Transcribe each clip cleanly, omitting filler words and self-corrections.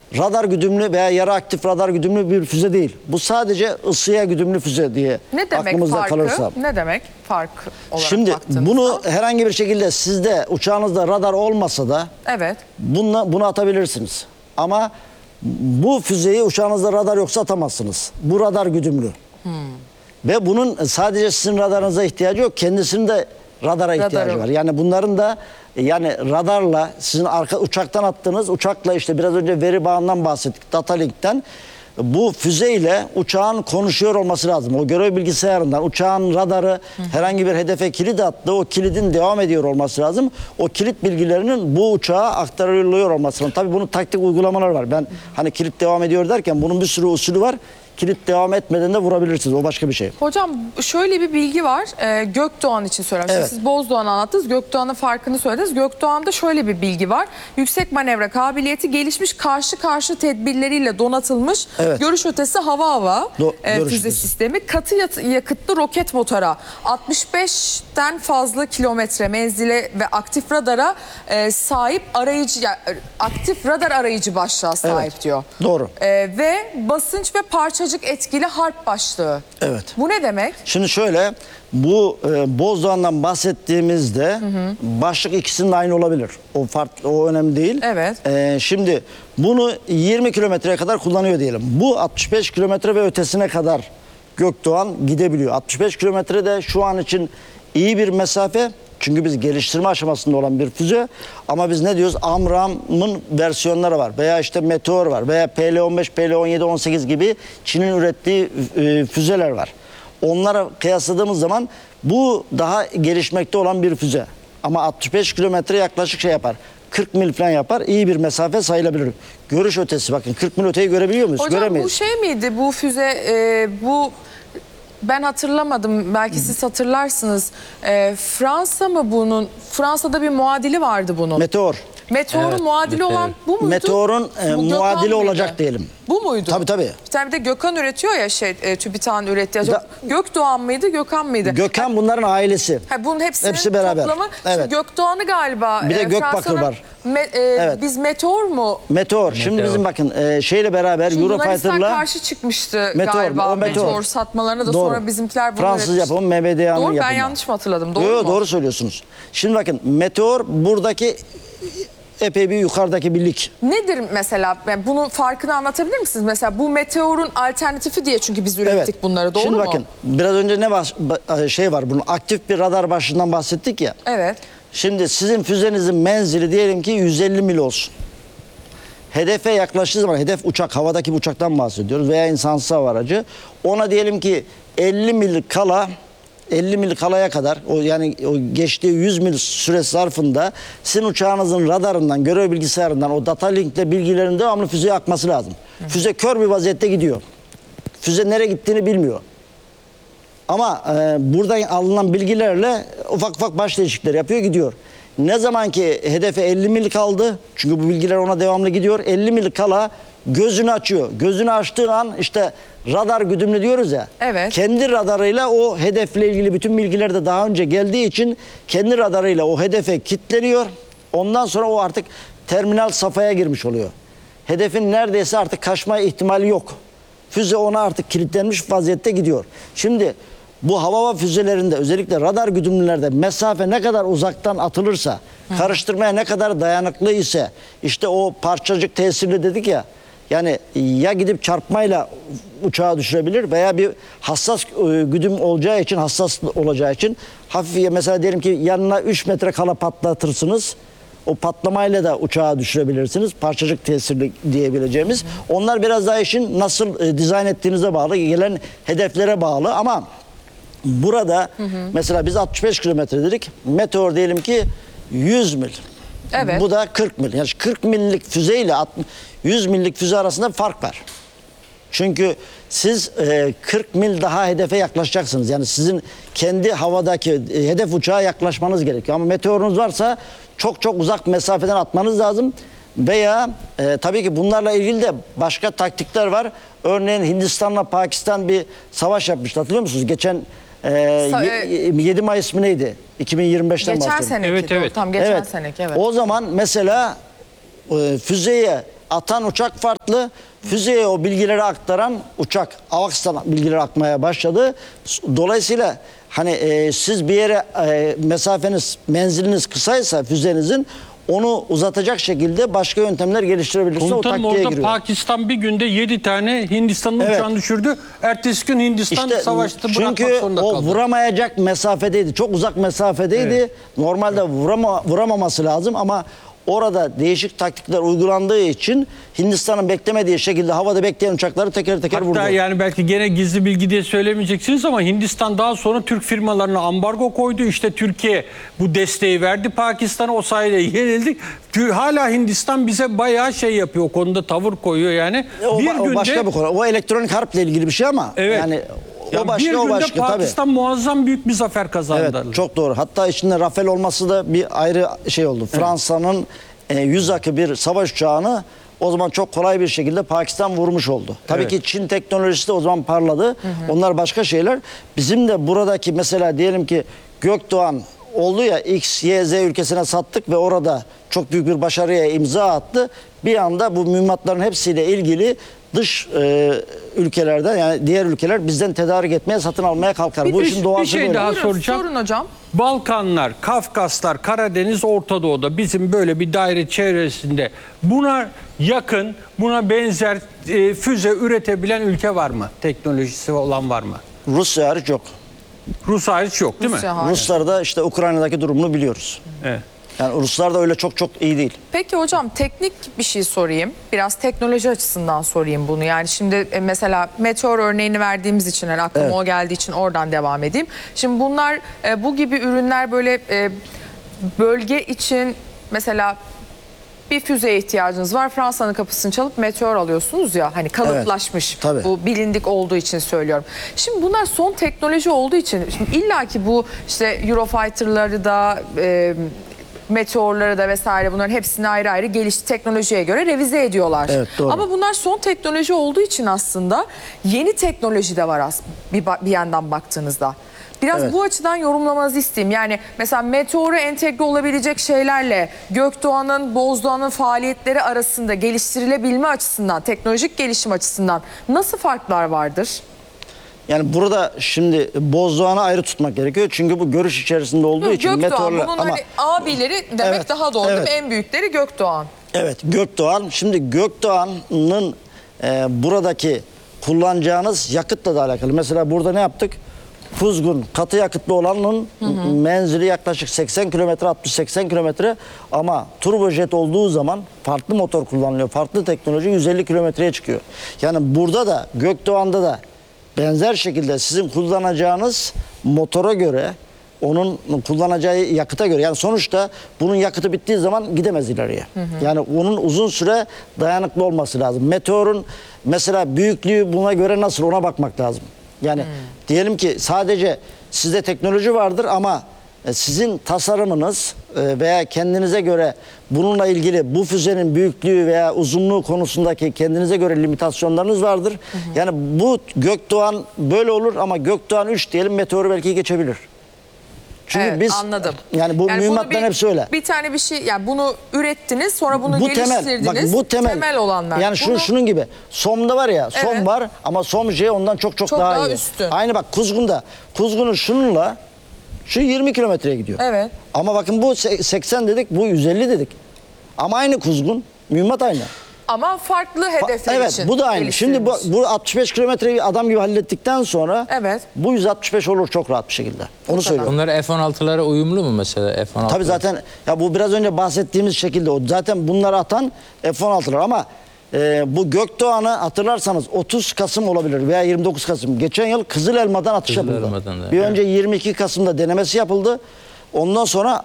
radar güdümlü veya yarı aktif radar güdümlü bir füze değil. Bu sadece ısıya güdümlü füze diye Ne demek aklımızda farkı? kalırsa. Ne demek fark olarak Şimdi baktığınızda? bunu herhangi bir şekilde sizde uçağınızda radar olmasa da Evet. bunu atabilirsiniz. Ama bu füzeyi uçağınızda radar yoksa atamazsınız. Bu radar güdümlü. Ve bunun sadece sizin radarınıza ihtiyacı yok. Kendisinin de radara ihtiyacı var. Yani bunların da yani radarla sizin arka uçaktan attığınız uçakla işte biraz önce veri bağından bahsettik. Data link'ten. Bu füzeyle uçağın konuşuyor olması lazım. O görev bilgisayarından uçağın radarı herhangi bir hedefe kilit attı. O kilidin devam ediyor olması lazım. O kilit bilgilerinin bu uçağa aktarılıyor olması lazım. Tabii bunun taktik uygulamaları var. Ben hani kilit devam ediyor derken bunun bir sürü usulü var. Kilit devam etmeden de vurabilirsiniz. O başka bir şey. Hocam şöyle bir bilgi var. Gökdoğan için söylüyorum. Evet. Siz Bozdoğan'ı anlattınız. Gökdoğan'ın farkını söylediniz. Gökdoğan'da şöyle bir bilgi var. Yüksek manevra kabiliyeti, gelişmiş karşı tedbirleriyle donatılmış Evet. görüş ötesi hava görüş füze ötesi. sistemi. Katı yakıtlı roket motora 65'ten fazla kilometre menzile ve aktif radara sahip aktif radar arayıcı başlığa sahip Evet. diyor. Doğru. Ve basınç ve parçacık etkili harp başlığı. Evet. Bu ne demek? Şimdi şöyle, bu Bozdoğan'dan bahsettiğimizde başlık ikisinin de aynı olabilir. O farklı, o önemli değil. Evet. Şimdi bunu 20 kilometreye kadar kullanıyor diyelim. Bu 65 kilometre ve ötesine kadar Gökdoğan gidebiliyor. 65 kilometre de şu an için iyi bir mesafe. Çünkü biz geliştirme aşamasında olan bir füze. Ama biz ne diyoruz? AMRAAM'ın versiyonları var. Veya işte Meteor var. Veya PL-15, PL-17, 18 gibi Çin'in ürettiği füzeler var. Onlara kıyasladığımız zaman bu daha gelişmekte olan bir füze. Ama 65 kilometre yaklaşık şey yapar. 40 mil falan yapar. İyi bir mesafe sayılabilir. Görüş ötesi bakın 40 mil öteyi görebiliyor muyuz? Hocam Göremeyiz. bu şey miydi bu füze bu ben hatırlamadım belki siz hatırlarsınız. Fransa mı bunun? Fransa'da bir muadili vardı bunun. Meteor. Meteor'un Evet, muadili Meteor. olan bu muydu? Meteor'un Bu Gökhan muadili mıydı? olacak diyelim. Bu muydu? Tabii. Bir tane bir de Gökhan üretiyor ya TÜBİTAK'ın ürettiği. Da- Gökdoğan mıydı Gökhan mıydı? Gökhan bunların ailesi. Bunun hepsinin Hepsi beraber. toplamı. Evet. Şimdi Gökdoğan'ı galiba. Bir de Gökbakır Fransa'nın var. Evet. Biz Meteor mu? Meteor. Şimdi Meteor. bizim bakın şeyle beraber Yunanistan Eurofighter'la karşı çıkmıştı Meteor, galiba o Meteor. Meteor satmalarına da Doğru. sonra bizimkiler bunu Fransız üretmiş. yapımı MBDA'nın Doğru, yapımı. ben yanlış mı hatırladım? Doğru Yo, mu? doğru söylüyorsunuz. Şimdi bakın Meteor buradaki epey bir yukarıdaki bir lig. Nedir mesela? Yani bunun farkını anlatabilir misiniz? Mesela bu Meteor'un alternatifi diye çünkü biz ürettik bunları. Doğru Şimdi mu? bakın biraz önce şey var bunun aktif bir radar başlığından bahsettik ya. Evet. Şimdi sizin füzenizin menzili diyelim ki 150 mil olsun. Hedefe yaklaştığı zaman hedef uçak, havadaki bir uçaktan bahsediyoruz veya insansız hava aracı. Ona diyelim ki 50 mil kalaya kadar yani o geçtiği 100 mil süre zarfında sizin uçağınızın radarından, görev bilgisayarından o data linkle bilgilerin devamlı füzeye akması lazım. Füze kör bir vaziyette gidiyor. Füze nereye gittiğini bilmiyor. Ama buradan alınan bilgilerle ufak ufak baş değişiklikler yapıyor gidiyor. Ne zaman ki hedefe 50 mil kaldı, çünkü bu bilgiler ona devamlı gidiyor, 50 mil kala gözünü açıyor. Gözünü açtığı an işte radar güdümlü diyoruz ya. Evet. Kendi radarıyla o hedefle ilgili bütün bilgiler de daha önce geldiği için kendi radarıyla o hedefe kilitleniyor. Ondan sonra o artık terminal safhaya girmiş oluyor. Hedefin neredeyse artık kaçma ihtimali yok. Füze ona artık kilitlenmiş vaziyette gidiyor. Şimdi bu hava füzelerinde özellikle radar güdümlülerde mesafe ne kadar uzaktan atılırsa, karıştırmaya ne kadar dayanıklı ise işte o parçacık tesirli dedik ya. Yani ya gidip çarpmayla uçağı düşürebilir veya bir hassas güdüm olacağı için, hassas olacağı için hafif mesela diyelim ki yanına 3 metre kala patlatırsınız. O patlamayla da uçağı düşürebilirsiniz. Parçacık tesirli diyebileceğimiz. Onlar biraz daha işin nasıl dizayn ettiğinize bağlı, gelen hedeflere bağlı ama burada mesela biz 65 kilometre dedik. Meteor diyelim ki 100 mil. Evet. Bu da 40 mil. Yani 40 millik füze ile 100 millik füze arasında fark var. Çünkü siz 40 mil daha hedefe yaklaşacaksınız. Yani sizin kendi havadaki hedef uçağa yaklaşmanız gerekiyor. Ama meteorunuz varsa çok çok uzak mesafeden atmanız lazım. Veya tabii ki bunlarla ilgili de başka taktikler var. Örneğin Hindistan'la Pakistan bir savaş yapmıştı. Hatırlıyor musunuz? Geçen 7 Mayıs mı neydi? 2025'ten Geçen bahsediyorum. seneki. Evet, evet. Tam geçen seneki evet. O zaman mesela füzeye atan uçak farklı. Füzeye o bilgileri aktaran uçak AVAX'tan bilgileri akmaya başladı. Dolayısıyla hani siz bir yere mesafeniz, menziliniz kısaysa füzenizin onu uzatacak şekilde başka yöntemler geliştirebilirsiniz. O Komutanım taktiğe orada giriyor. Pakistan bir günde 7 tane Hindistan'ın Evet. uçağını düşürdü. Ertesi gün Hindistan savaştı, bırakmak çünkü zorunda o kaldı. vuramayacak mesafedeydi. Çok uzak mesafedeydi. Evet. Normalde vuramaması lazım ama orada değişik taktikler uygulandığı için Hindistan'ın beklemediği şekilde havada bekleyen uçakları teker teker vurdu. Hatta yani belki gene gizli bilgi diye söylemeyeceksiniz ama Hindistan daha sonra Türk firmalarına ambargo koydu. İşte Türkiye bu desteği verdi Pakistan'a, o sayede yenildik. Hala Hindistan bize bayağı şey yapıyor, o konuda tavır koyuyor yani. O başka bir konu. O elektronik harple ilgili bir şey ama Evet. yani Ya o başka, bir o günde başka tabii. Pakistan muazzam büyük bir zafer kazandı. Evet, çok doğru. Hatta içinde Rafale olması da bir ayrı şey oldu. Fransa'nın 100 akı bir savaş uçağını o zaman çok kolay bir şekilde Pakistan vurmuş oldu. Tabii Evet. ki Çin teknolojisi de o zaman parladı. Onlar başka şeyler. Bizim de buradaki mesela diyelim ki Gökdoğan oldu ya, X, Y, Z ülkesine sattık ve orada çok büyük bir başarıya imza attı. Bir anda bu mühimmatların hepsiyle ilgili dış ülkelerden, yani diğer ülkeler bizden tedarik etmeye, satın almaya kalkar. Bu işin doğası bir şey böyle. daha Buyurun, soracağım. sorun hocam. Balkanlar, Kafkaslar, Karadeniz, Orta Doğu'da bizim böyle bir daire çevresinde buna yakın, buna benzer füze üretebilen ülke var mı? Teknolojisi olan var mı? Rusya hariç yok. Rus hariç yok değil mi? Rusya hariç. Ruslar da işte Ukrayna'daki durumunu biliyoruz. Evet. Yani Ruslar da öyle çok iyi değil. Peki hocam, teknik bir şey sorayım. Biraz teknoloji açısından sorayım bunu. Yani şimdi mesela meteor örneğini verdiğimiz için, yani aklıma Evet. o geldiği için oradan devam edeyim. Şimdi bunlar bu gibi ürünler böyle bölge için mesela bir füzeye ihtiyacınız var. Fransa'nın kapısını çalıp meteor alıyorsunuz ya, hani kalıplaşmış. Evet, tabii. Bu bilindik olduğu için söylüyorum. Şimdi bunlar son teknoloji olduğu için illaki bu işte Eurofighter'ları da meteorları da vesaire, bunların hepsini ayrı ayrı teknolojiye göre revize ediyorlar. Evet, doğru. Ama bunlar son teknoloji olduğu için aslında yeni teknoloji de var bir yandan baktığınızda. Biraz Evet. bu açıdan yorumlamanızı isteyeyim. Yani mesela meteora entegre olabilecek şeylerle Gökdoğan'ın, Bozdoğan'ın faaliyetleri arasında geliştirilebilme açısından, teknolojik gelişim açısından nasıl farklar vardır? Yani burada şimdi Bozdoğan'ı ayrı tutmak gerekiyor. Çünkü bu görüş içerisinde olduğu için Gökdoğan, meteorla bunun ama hani abileri demek Evet, daha doğru. evet. En büyükleri Gökdoğan. evet, Gökdoğan. Şimdi Gökdoğan'ın buradaki kullanacağınız yakıtla da alakalı. Mesela burada ne yaptık? Kuzgun katı yakıtlı olanın menzili yaklaşık 80 kilometre, 60-80 kilometre, ama turbojet olduğu zaman farklı motor kullanılıyor. Farklı teknoloji 150 kilometreye çıkıyor. Yani burada da Gökdoğan'da da benzer şekilde sizin kullanacağınız motora göre, onun kullanacağı yakıta göre, yani sonuçta bunun yakıtı bittiği zaman gidemez ileriye. Yani onun uzun süre dayanıklı olması lazım. Meteorun mesela büyüklüğü buna göre nasıl, ona bakmak lazım. Yani diyelim ki sadece sizde teknoloji vardır ama sizin tasarımınız veya kendinize göre bununla ilgili bu füzenin büyüklüğü veya uzunluğu konusundaki kendinize göre limitasyonlarınız vardır. Yani bu Gökdoğan böyle olur ama Gökdoğan 3 diyelim, meteoru belki geçebilir. Çünkü Evet, biz anladım. yani bu bunu mühimmatların hepsi öyle. Bir tane bir şey, yani bunu ürettiniz, sonra bunu Bu geliştirdiniz. temel, bak bu temel olanlar. Yani şunun gibi. Som'da var ya, Som Evet. var ama Som J ondan çok Çok daha daha iyi. üstün. Aynı bak Kuzgun'da. Kuzgun'un şununla şu 20 kilometreye gidiyor. Evet. Ama bakın bu 80 dedik, bu 150 dedik. Ama aynı Kuzgun, mühimmat aynı. Ama farklı hedefler Evet, için bu da aynı. Şimdi bu 65 kilometreyi adam gibi hallettikten sonra Evet. bu 165 olur çok rahat bir şekilde. Onu söylüyorum. Bunlar F-16'lara uyumlu mu mesela? F-16. Tabii zaten ya bu biraz önce bahsettiğimiz şekilde o. Zaten bunları atan F-16'lar ama bu Gökdoğan'ı hatırlarsanız 30 Kasım olabilir veya 29 Kasım. Geçen yıl Kızılelma'dan atış yapıldı. Kızılelma'dan da, Bir evet. önce 22 Kasım'da denemesi yapıldı. Ondan sonra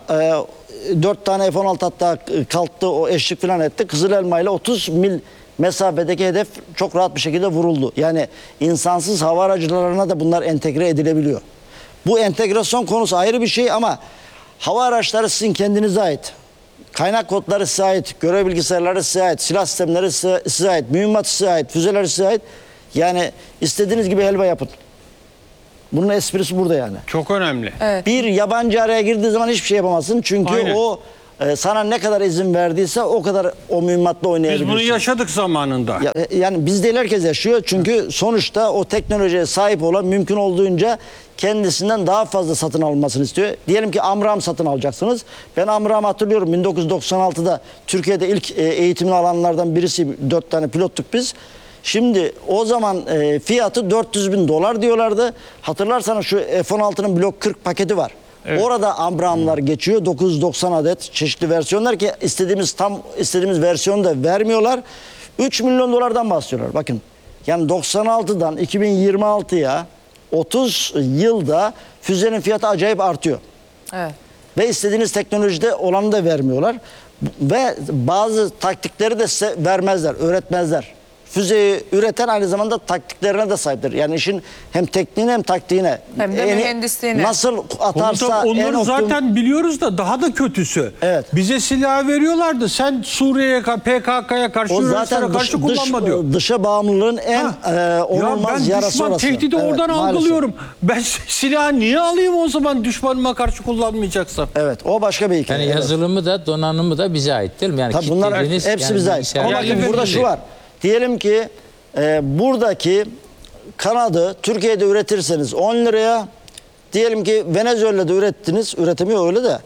4 tane F-16 hatta kalktı, o eşlik falan etti. Kızılelma ile 30 mil mesafedeki hedef çok rahat bir şekilde vuruldu. Yani insansız hava aracılarına da bunlar entegre edilebiliyor. Bu entegrasyon konusu ayrı bir şey ama hava araçları sizin kendinize ait. Kaynak kodları size ait, görev bilgisayarları size ait, silah sistemleri size ait, mühimmat size ait, füzeler size ait. Yani istediğiniz gibi helva yapın. Bunun esprisi burada yani. Çok önemli. Bir yabancı araya girdiği zaman hiçbir şey yapamazsın. Çünkü Aynen. o sana ne kadar izin verdiyse o kadar o mühimmatla Biz oynayabilirsin. bunu yaşadık zamanında. Yani biz değil, herkes yaşıyor. Çünkü sonuçta o teknolojiye sahip olan mümkün olduğunca kendisinden daha fazla satın alınmasını istiyor. Diyelim ki Amram satın alacaksınız. Ben Amram'ı hatırlıyorum. 1996'da Türkiye'de ilk eğitimini alanlardan birisi, 4 tane pilottuk biz. Şimdi o zaman fiyatı $400.000 diyorlardı. Hatırlarsanız şu F-16'nın Blok 40 paketi var. Evet. Orada Amramlar geçiyor. 990 adet çeşitli versiyonlar ki istediğimiz versiyonu da vermiyorlar. $3 milyon bahsediyorlar. Bakın. Yani 96'dan 2026'ya 30 yılda füzenin fiyatı acayip artıyor. Evet. Ve istediğiniz teknolojide olanı da vermiyorlar. Ve bazı taktikleri de size vermezler, öğretmezler. Füzeyi üreten aynı zamanda taktiklerine de sahiptir. Yani işin hem tekniğine hem taktiğine. Hem de mühendisliğine. Nasıl atarsa Komutan, en onları zaten biliyoruz da daha da kötüsü. Evet. Bize silah veriyorlardı. Sen Suriye'ye, PKK'ya karşı, o teröristlere zaten karşı kullanma diyor. dışa bağımlılığın en onulmaz ya ben yarası düşman orası. tehdidi Evet, oradan maalesef. algılıyorum. Ben silahı niye alayım o zaman düşmanıma karşı kullanmayacaksam? Evet, o başka bir hikaye. Yani Evet. yazılımı da donanımı da bize ait değil mi? Yani Tabii bunlar kilitlediğiniz, hepsi yani bize ait. bilgisayar- Ama Yani bakın burada belli. şu var. Diyelim ki buradaki kanadı Türkiye'de üretirseniz 10 liraya, diyelim ki Venezuela'da ürettiniz, üretemiyor öyle de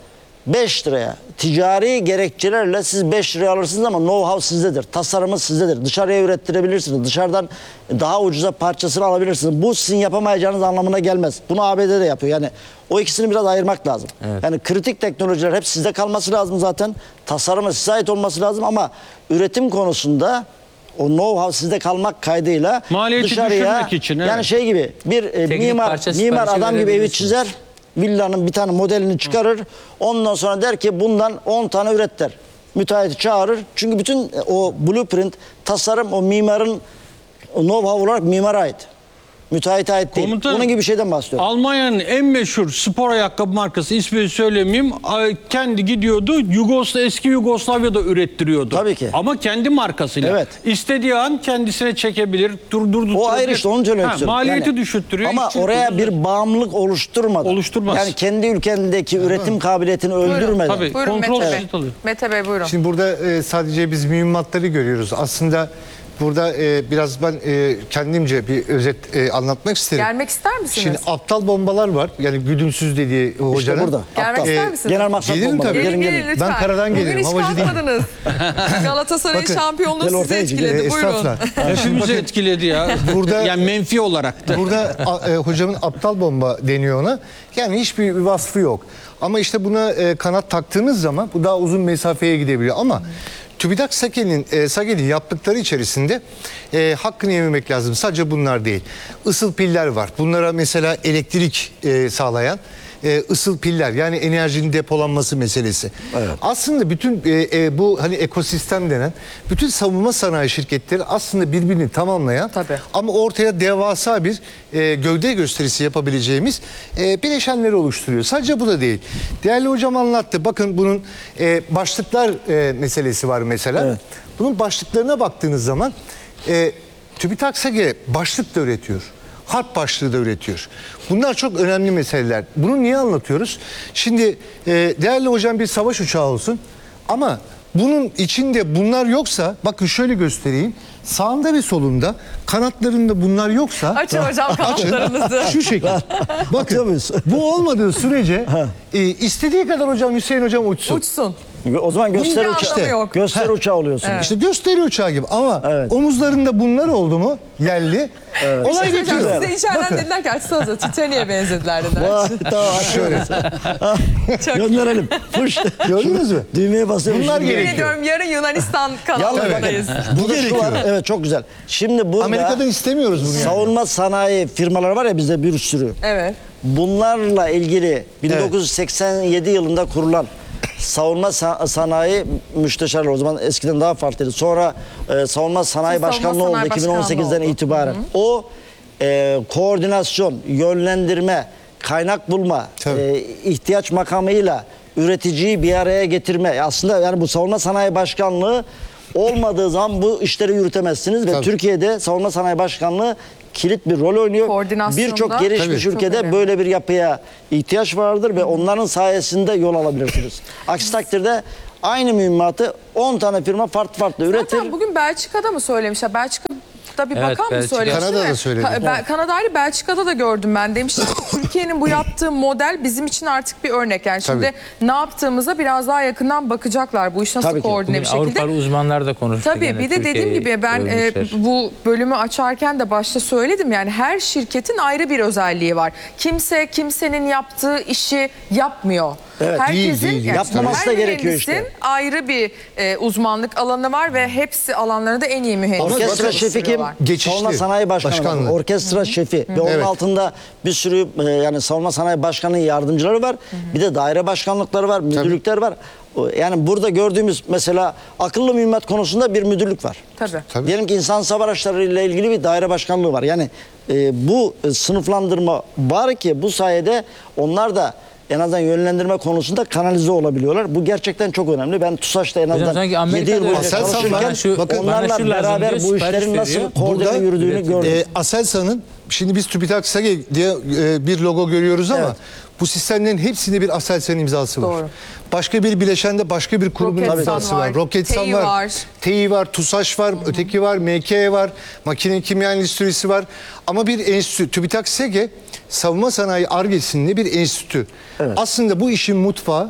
5 liraya. Ticari gerekçelerle siz 5 liraya alırsınız ama know-how sizdedir. Tasarımı sizdedir. Dışarıya ürettirebilirsiniz. Dışarıdan daha ucuza parçasını alabilirsiniz. Bu sizin yapamayacağınız anlamına gelmez. Bunu ABD de yapıyor. Yani o ikisini biraz ayırmak lazım. Evet. Yani kritik teknolojiler hep sizde kalması lazım zaten. Tasarımı size ait olması lazım ama üretim konusunda o know-how sizde kalmak kaydıyla Maliyeti dışarıya, düşürmek için, evet. yani şey gibi bir mimar parça adam siparişi gibi evi verebilirsiniz. çizer, villanın bir tane modelini çıkarır, ondan sonra der ki bundan 10 tane üret der. Müteahhiti çağırır. Çünkü bütün o blueprint, tasarım o mimarın know-how olarak mimara ait. Müteahhite ait değil. Komutanım, Onun gibi bir şeyden bahsediyorum. Almanya'nın en meşhur spor ayakkabı markası, ismini söylemeyeyim, kendi gidiyordu eski Yugoslavya'da ürettiriyordu. Tabii ki. Ama kendi markasıyla. Evet. İstediği an kendisine çekebilir, durdurabilir. O ayrı işte, onu söylemek istiyorum. Maliyeti Yani, düşürttürüyor. ama işçi oraya ucuz. bir bağımlılık oluşturmadan. Oluşturmaz. Yani kendi ülkendeki üretim kabiliyetini öldürmeden. Tabii. Buyurun Kontrol Mete Bey. kısıt alıyor. Mete Bey buyurun. Şimdi burada sadece biz mühimmatları görüyoruz. Aslında burada biraz ben kendimce bir özet anlatmak isterim. Gelmek ister misiniz? Şimdi aptal bombalar var. Yani güdümsüz dediği İşte hocanın. burada. Gelmek Aptal. ister misiniz? Genel maksat Gelirim bombaları. tabii. Gelin Gelin, gelin gelin. lütfen. Ben karadan Bugün gelirim, hiç havacı değilim. kalkmadınız. Galatasaray'ın Bakın, şampiyonluğu gel sizi ortaya etkiledi. Buyurun. Estağfurullah. Hepimizi Bakın, etkiledi ya. Burada- yani menfi olarak da. Burada hocamın aptal bomba deniyor ona. Yani hiçbir vasfı yok. Ama işte buna kanat taktığınız zaman bu daha uzun mesafeye gidebiliyor. Ama TÜBİTAK Sage'nin yaptıkları içerisinde hakkını yememek lazım. Sadece bunlar değil. Isıl piller var. Bunlara mesela elektrik sağlayan ısıl piller, yani enerjinin depolanması meselesi. Evet. Aslında bütün bu hani ekosistem denen bütün savunma sanayi şirketleri aslında birbirini tamamlayan, Tabii. ama ortaya devasa bir gövde gösterisi yapabileceğimiz bileşenleri oluşturuyor. Sadece bu da değil. Değerli hocam anlattı. Bakın bunun başlıklar meselesi var mesela. Evet. Bunun başlıklarına baktığınız zaman TÜBİTAK SAGE başlık da üretiyor. Harp başlığı da üretiyor. Bunlar çok önemli meseleler. Bunu niye anlatıyoruz? Şimdi değerli hocam bir savaş uçağı olsun ama bunun içinde bunlar yoksa, bakın şöyle göstereyim. Sağında ve solunda kanatlarında bunlar yoksa Açın hocam kanatlarınızı. şu şekilde. Atıyor Bakın muyuz? bu olmadığı sürece istediği kadar hocam Hüseyin hocam uçsun. Uçsun. O zaman gösteri Hiçbir anlamı yok. gösteri uçağı oluyorsun. İşte gösteri uçağı gibi ama Evet. omuzlarında bunlar oldu mu yerli olay Hocam bitiyor. size içeriden dediler ki açsanıza Titanic'e benzediler dediler. Vay, tamam, şöyle. Gönderelim. Push. Gördünüz mü? Düğmeye basıyormuş. Bunlar gibi. gerekiyor. Yemin ediyorum yarın Yunanistan kanalındayız. Burada şu var. Evet, çok güzel. Şimdi burada Amerika'dan istemiyoruz bunu. Yani. savunma sanayi firmaları var ya bizde bir sürü. Evet. Bunlarla ilgili 1987 yılında kurulan savunma sanayi müsteşarları, o zaman eskiden daha farklıydı. Sonra savunma sanayi Siz başkanlığı savunma oldu sanayi başkanlığı 2018'den oldu. itibaren. O koordinasyon, yönlendirme, kaynak bulma, Tabii. ihtiyaç makamıyla üreticiyi bir araya getirme. Aslında yani bu savunma sanayi başkanlığı olmadığı zaman bu işleri yürütemezsiniz ve Tabii. Türkiye'de savunma sanayi başkanlığı kilit bir rol oynuyor. Koordinasyonda Birçok gelişmiş çok ülkede önemli. böyle bir yapıya ihtiyaç vardır ve onların sayesinde yol alabilirsiniz. Aksi takdirde aynı mühimmatı 10 tane firma farklı üretir. Zaten bugün Belçika'da mı söylemişler? Belçika'da bir Evet, bakan mı Belçika. söylemişti? Kanada'da mi? söyledi. Kanada'yı Belçika'da da gördüm ben. Demiştim ki Türkiye'nin bu yaptığı model bizim için artık bir örnek. Yani şimdi ne yaptığımıza biraz daha yakından bakacaklar. Bu iş nasıl Tabii ki. koordine bir şekilde. Avrupalı uzmanlar da konuştu. Tabii gene bir de dediğim Türkiye'yi gibi ben övmüşler. bu bölümü açarken de başta söyledim. Yani her şirketin ayrı bir özelliği var. Kimse kimsenin yaptığı işi yapmıyor. Evet, değil. Yapmaması da her gerekiyor mühendisin işte. ayrı bir uzmanlık alanı var ve hepsi alanlarında en iyi mühendisler Orkestra şefi kim? çalıştırıyorlar. Geçişli. Savunma Sanayi Başkanlığı. Başkanı. Orkestra şefi. Ve onun Evet. altında bir sürü yani Savunma Sanayi Başkanı yardımcıları var. Bir de daire başkanlıkları var, müdürlükler var. Yani burada gördüğümüz mesela akıllı mühimmat konusunda bir müdürlük var. Tabii. Diyelim ki insan hava araçları ile ilgili bir daire başkanlığı var. Yani bu sınıflandırma var ki bu sayede onlar da en azından yönlendirme konusunda kanalize olabiliyorlar. Bu gerçekten çok önemli. Ben TUSAŞ'ta en azından sanki 7 Amerika'da yıl boyunca öyle. çalışırken Bana şu- bana onlarla şu lazım beraber diyor, bu sipariş işlerin nasıl veriyor. koordine yürüdüğünü üretiliyor. gördüm. Aselsan'ın şimdi biz TÜBİTAK SAGE diye bir logo görüyoruz ama Evet. bu sistemlerin hepsinde bir Aselsan imzası var. Doğru. Başka bir bileşende başka bir kurumun Roketsan imzası var. var, Roketsan TEİ var. var. TEİ var, TUSAŞ var, öteki var, MK var, makine kimya endüstrisi var. Ama bir enstitü, TÜBİTAK SAGE savunma sanayi Ar-Ge'sinde bir enstitü. Aslında bu işin mutfağı,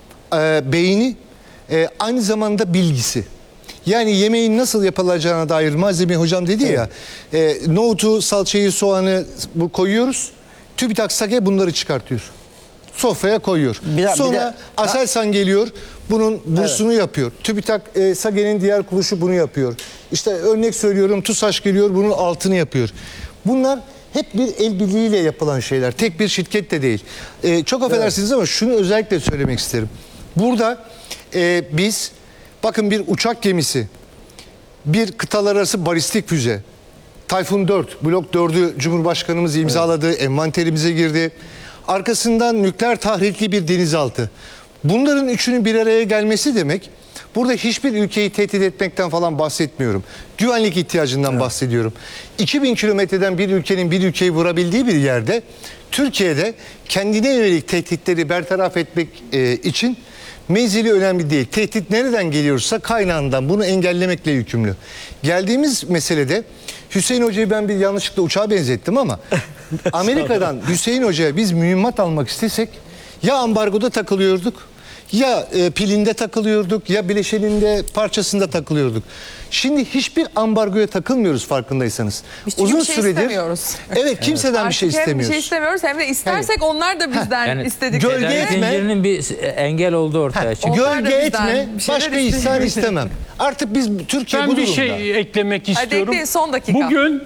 beyni, aynı zamanda bilgisi. Yani yemeğin nasıl yapılacağına dair malzeme hocam dedi ya, nohutu, salçayı, soğanı bu koyuyoruz. TÜBİTAK SAGE bunları çıkartıyor. Sofraya koyuyor. Sonra Aselsan geliyor, bunun bursunu yapıyor. TÜBİTAK SAGE'nin diğer kuruluşu bunu yapıyor. İşte örnek söylüyorum, TUSAŞ geliyor, bunun altını yapıyor. Bunlar hep bir el birliğiyle yapılan şeyler. Tek bir şirket de değil. Çok affedersiniz ama şunu özellikle söylemek isterim. Burada biz, bakın bir uçak gemisi, bir kıtalar arası balistik füze, Tayfun 4, Blok 4'ü Cumhurbaşkanımız imzaladı, envanterimize girdi. Arkasından nükleer tahrikli bir denizaltı. Bunların üçünün bir araya gelmesi demek, burada hiçbir ülkeyi tehdit etmekten falan bahsetmiyorum. Güvenlik ihtiyacından bahsediyorum. 2000 kilometreden bir ülkenin bir ülkeyi vurabildiği bir yerde, Türkiye'de kendine yönelik tehditleri bertaraf etmek için menzili önemli değil. Tehdit nereden geliyorsa kaynağından bunu engellemekle yükümlü. Geldiğimiz meselede Hüseyin Hoca'yı ben bir yanlışlıkla uçağa benzettim ama Amerika'dan Hüseyin Hoca'ya biz mühimmat almak istesek ya ambargoda takılıyorduk, ya pilinde takılıyorduk, ya bileşeninde, parçasında takılıyorduk. Şimdi hiçbir ambargoya takılmıyoruz farkındaysanız. Uzun bir şey istemiyoruz. Evet, kimseden bir şey Artık hem bir istemiyoruz. şey istemiyoruz hem de istersek onlar da bizden Yani istedikleri. gölge tedarik etme. zincirinin bir engel olduğu ortaya çıktı. Onlar da Gölge bizden etme, bir şeyler başka istiyor. ihsan istemem. Artık biz Türkiye Ben bu bir durumda. şey eklemek istiyorum. ekleyin, son dakika. Bugün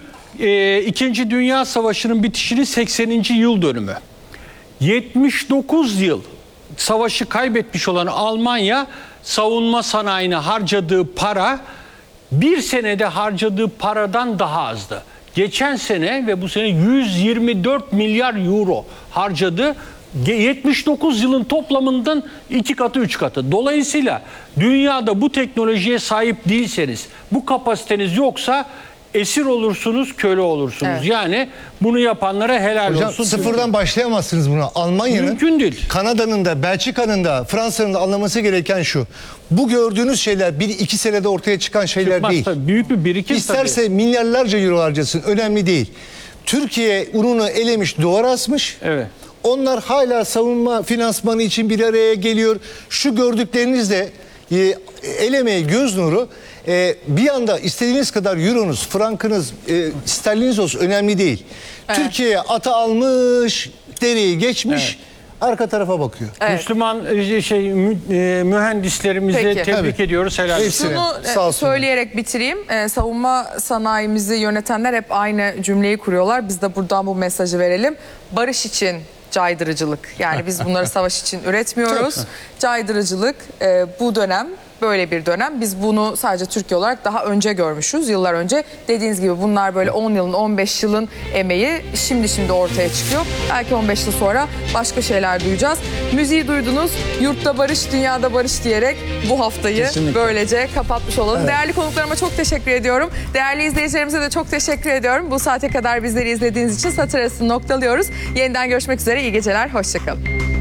2. Dünya Savaşı'nın bitişinin 80. yıl dönümü. 79 yıl savaşı kaybetmiş olan Almanya savunma sanayine harcadığı para bir senede harcadığı paradan daha azdı. Geçen sene ve bu sene 124 milyar euro harcadı. 79 yılın toplamından 2 katı 3 katı. Dolayısıyla dünyada bu teknolojiye sahip değilseniz, bu kapasiteniz yoksa esir olursunuz, köle olursunuz. Evet. Yani bunu yapanlara helal Hocam olsun. sıfırdan başlayamazsınız buna. Almanya'nın, Mümkün değil. Kanada'nın da, Belçika'nın da, Fransa'nın da anlaması gereken şu. Bu gördüğünüz şeyler 1-2 senede ortaya çıkan şeyler Çıkmaz değil. tabii. Büyük bir birikim İsterse tabii. milyarlarca euro harcasın, önemli değil. Türkiye ununu elemiş, duvara asmış. Evet. Onlar hala savunma finansmanı için bir araya geliyor. Şu gördüklerinizle elemeye göz nuru. Bir anda istediğiniz kadar euronuz, frankınız, sterliniz olsun, önemli değil. Evet. Türkiye ata almış, dereyi geçmiş, arka tarafa bakıyor. Müslüman mühendislerimizi Peki. tebrik Tabii. ediyoruz. Helal olsun. Hepsine. Şunu Sağ olsunlar. söyleyerek bitireyim. Savunma sanayimizi yönetenler hep aynı cümleyi kuruyorlar. Biz de buradan bu mesajı verelim. Barış için caydırıcılık. Yani biz bunları savaş için üretmiyoruz. Caydırıcılık bu dönem böyle bir dönem. Biz bunu sadece Türkiye olarak daha önce görmüşüz, yıllar önce. Dediğiniz gibi bunlar böyle 10 yılın, 15 yılın emeği şimdi ortaya çıkıyor. Belki 15 yıl sonra başka şeyler duyacağız. Müziği duydunuz, yurtta barış, dünyada barış diyerek bu haftayı Kesinlikle. böylece kapatmış olalım. Değerli konuklarıma çok teşekkür ediyorum. Değerli izleyicilerimize de çok teşekkür ediyorum. Bu saate kadar bizleri izlediğiniz için Satır Arası'nı noktalıyoruz. Yeniden görüşmek üzere, iyi geceler, hoşçakalın.